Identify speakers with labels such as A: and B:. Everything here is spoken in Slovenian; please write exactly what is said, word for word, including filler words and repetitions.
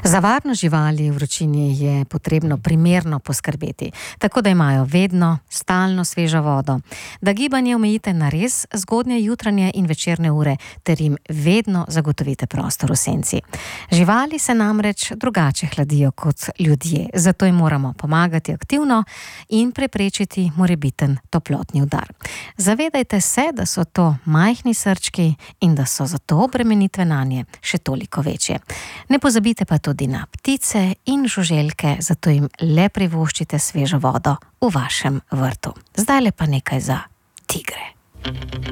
A: Za varnost živali v vročini je potrebno primerno poskrbeti, tako da imajo vedno stalno svežo vodo, da gibanje omejite na res zgodnje jutranje in večerne ure, ter jim vedno zagotovite prostor v senci. Živali se namreč drugače hladijo kot ljudje, zato jim moramo pomagati aktivno in preprečiti morebiten toplotni udar. Zavedajte se, da so to majhni srčki in da so zato obremenitve nanje še toliko večje. Ne pozabite pa tudi na ptice in žuželke, zato jim le privoščite svežo vodo v vašem vrtu. Zdaj le pa nekaj za tigre.